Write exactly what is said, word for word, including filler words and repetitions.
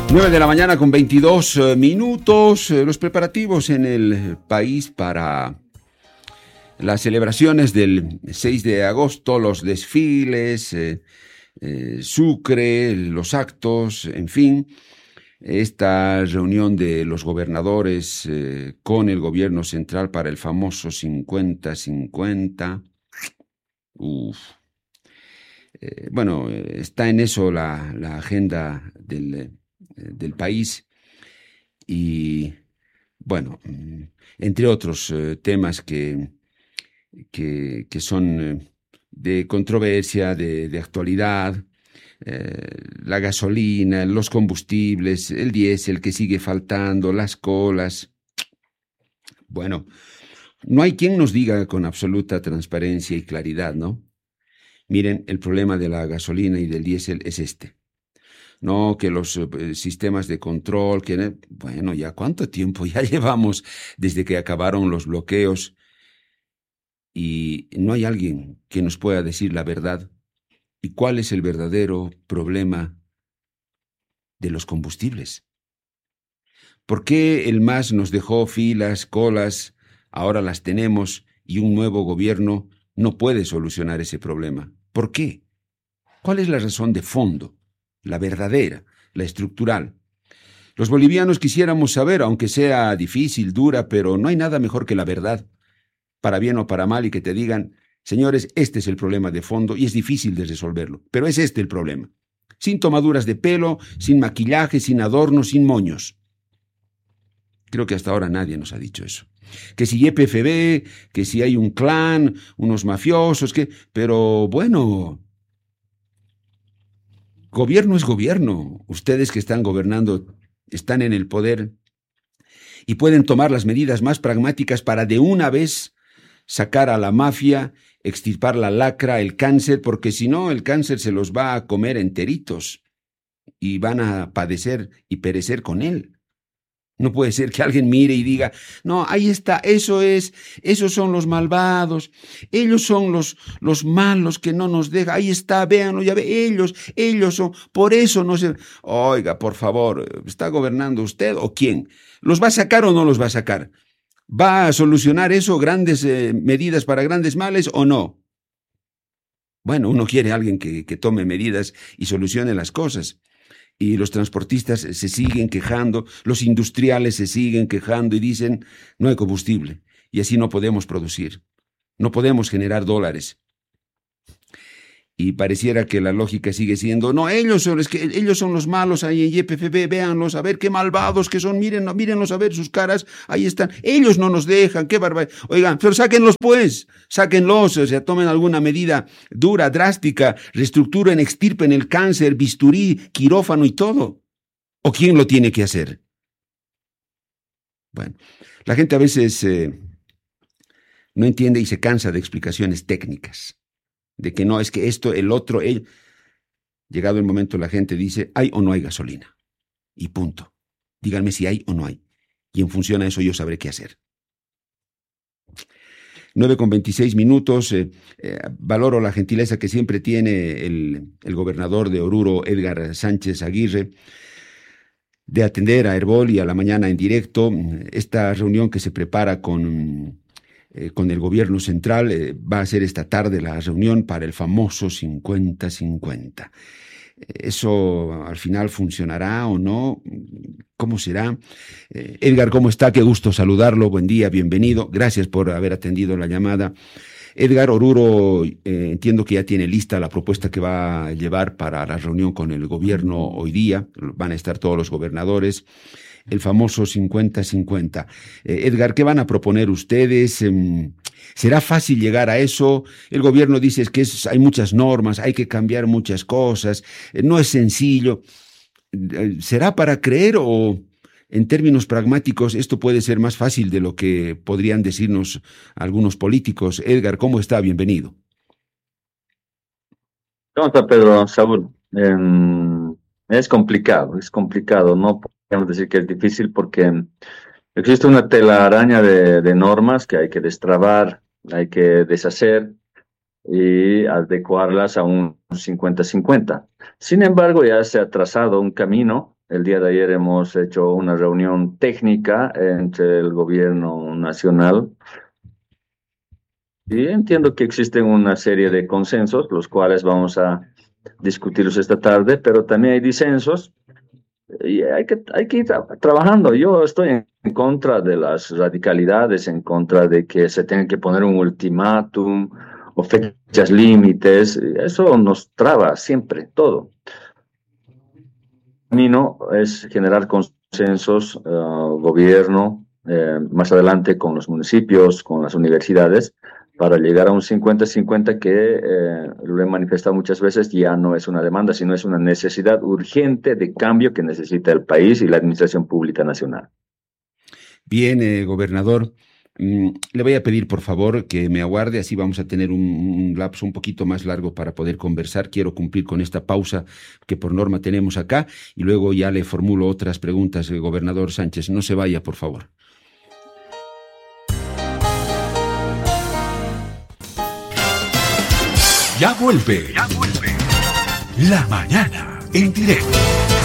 nueve de la mañana con veintidós eh, minutos. Eh, los preparativos en el país para las celebraciones del seis de agosto, los desfiles, eh, eh, Sucre, los actos, en fin. Esta reunión de los gobernadores eh, con el gobierno central para el famoso cincuenta cincuenta. Uf. Eh, bueno, eh, está en eso la, la agenda del, eh, del país y, bueno, mm, entre otros eh, temas que, que, que son eh, de controversia, de, de actualidad, eh, la gasolina, los combustibles, el diésel que sigue faltando, las colas. Bueno, no hay quien nos diga con absoluta transparencia y claridad, ¿no? Miren, el problema de la gasolina y del diésel es este. No, que los eh, sistemas de control, que, bueno, ya cuánto tiempo ya llevamos desde que acabaron los bloqueos y no hay alguien que nos pueda decir la verdad. ¿Y cuál es el verdadero problema de los combustibles? ¿Por qué el M A S nos dejó filas, colas, ahora las tenemos y un nuevo gobierno no puede solucionar ese problema? ¿Por qué? ¿Cuál es la razón de fondo, la verdadera, la estructural? Los bolivianos quisiéramos saber, aunque sea difícil, dura, pero no hay nada mejor que la verdad, para bien o para mal, y que te digan, señores, este es el problema de fondo y es difícil de resolverlo, pero es este el problema. Sin tomaduras de pelo, sin maquillaje, sin adornos, sin moños. Creo que hasta ahora nadie nos ha dicho eso. Que si Y P F B, que si hay un clan, unos mafiosos, que... Pero bueno, gobierno es gobierno. Ustedes que están gobernando, están en el poder y pueden tomar las medidas más pragmáticas para de una vez sacar a la mafia, extirpar la lacra, el cáncer, porque si no, el cáncer se los va a comer enteritos y van a padecer y perecer con él. No puede ser que alguien mire y diga, no, ahí está, eso es, esos son los malvados, ellos son los, los malos que no nos dejan, ahí está, véanlo, ya ve, ellos, ellos son, por eso no se... Oiga, por favor, ¿está gobernando usted o quién? ¿Los va a sacar o no los va a sacar? ¿Va a solucionar eso, grandes eh, medidas para grandes males o no? Bueno, uno quiere a alguien que, que tome medidas y solucione las cosas. Y los transportistas se siguen quejando, los industriales se siguen quejando y dicen, no hay combustible, y así no podemos producir, no podemos generar dólares. Y pareciera que la lógica sigue siendo, no, ellos son, es que ellos son los malos ahí en Y P F B, véanlos, a ver qué malvados que son, miren, mírenlos a ver sus caras, ahí están, ellos no nos dejan, qué barbaridad. Oigan, pero sáquenlos pues, sáquenlos, o sea, tomen alguna medida dura, drástica, reestructuren, extirpen el cáncer, bisturí, quirófano y todo. ¿O quién lo tiene que hacer? Bueno, la gente a veces eh, no entiende y se cansa de explicaciones técnicas. De que no, es que esto, el otro, el... Llegado el momento la gente dice, ¿hay o no hay gasolina? Y punto. Díganme si hay o no hay. Y en función a eso yo sabré qué hacer. nueve con veintiséis minutos. Eh, eh, valoro la gentileza que siempre tiene el, el gobernador de Oruro, Edgar Sánchez Aguirre, de atender a Herbol y a la mañana en directo. Esta reunión que se prepara con... Eh, con el gobierno central, eh, va a ser esta tarde la reunión para el famoso cincuenta cincuenta. ¿Eso al final funcionará o no? ¿Cómo será? Eh, Edgar, ¿cómo está? Qué gusto saludarlo. Buen día, bienvenido. Gracias por haber atendido la llamada. Edgar, Oruro, eh, entiendo que ya tiene lista la propuesta que va a llevar para la reunión con el gobierno hoy día. Van a estar todos los gobernadores. El famoso cincuenta cincuenta. Eh, Edgar, ¿qué van a proponer ustedes? Eh, ¿Será fácil llegar a eso? El gobierno dice que es, hay muchas normas, hay que cambiar muchas cosas, eh, no es sencillo. Eh, ¿Será para creer o, en términos pragmáticos, esto puede ser más fácil de lo que podrían decirnos algunos políticos? Edgar, ¿cómo está? Bienvenido. ¿Cómo está, Pedro? Saúl, eh, es complicado, es complicado, no podemos decir que es difícil porque existe una telaraña de, de normas que hay que destrabar, hay que deshacer y adecuarlas a un cincuenta cincuenta. Sin embargo, ya se ha trazado un camino El día de ayer hemos hecho una reunión técnica entre el gobierno nacional y entiendo que existen una serie de consensos, los cuales vamos a discutirlos esta tarde, pero también hay disensos y hay que, hay que ir tra- trabajando. Yo estoy en, en contra de las radicalidades, en contra de que se tenga que poner un ultimátum o fechas límites. Eso nos traba siempre, todo. El camino es generar consensos, eh, gobierno, eh, más adelante con los municipios, con las universidades, para llegar a un cincuenta-cincuenta que, eh, lo he manifestado muchas veces, ya no es una demanda, sino es una necesidad urgente de cambio que necesita el país y la administración pública nacional. Bien, eh, gobernador, mm, le voy a pedir por favor que me aguarde, así vamos a tener un, un lapso un poquito más largo para poder conversar. Quiero cumplir con esta pausa que por norma tenemos acá y luego ya le formulo otras preguntas, eh, gobernador Sánchez. No se vaya, por favor. Ya vuelve. Ya vuelve. La mañana en directo.